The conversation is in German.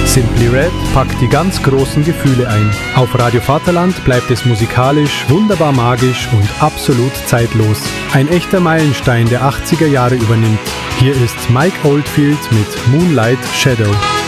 Simply Red packt die ganz großen Gefühle ein. Auf Radio Vaterland bleibt es musikalisch wunderbar magisch und absolut zeitlos. Ein echter Meilenstein der 80er Jahre übernimmt. Hier ist Mike Oldfield mit Moonlight Shadow.